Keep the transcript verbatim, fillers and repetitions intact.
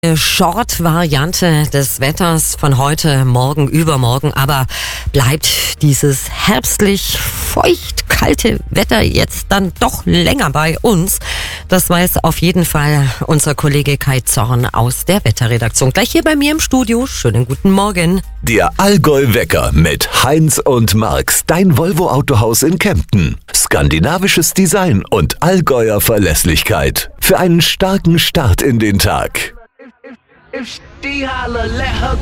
Short-Variante des Wetters von heute, morgen, übermorgen, aber bleibt dieses herbstlich feucht kalte Wetter jetzt dann doch länger bei uns? Das weiß auf jeden Fall unser Kollege Kai Zorn aus der Wetterredaktion. Gleich hier bei mir im Studio. Schönen guten Morgen. Der Allgäu-Wecker mit Heinz und Marx, dein Volvo-Autohaus in Kempten. Skandinavisches Design und Allgäuer Verlässlichkeit. Für einen starken Start in den Tag. If she holler, let her